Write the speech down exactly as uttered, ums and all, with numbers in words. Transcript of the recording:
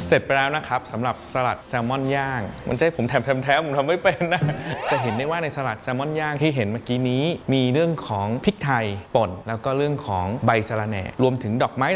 เสร็จไปแล้วนะครับสำหรับสลัดแซลมอนย่างมันจะให้ผมแถมแถมผมทำไม่เป็นนะจะเห็นได้ว่าในสลัดแซลมอนย่างที่เห็นเมื่อกี้นี้มีเรื่องของพริกไทยป่นแล้วก็เรื่องของใบสะระแหน่รวมถึงดอกไม้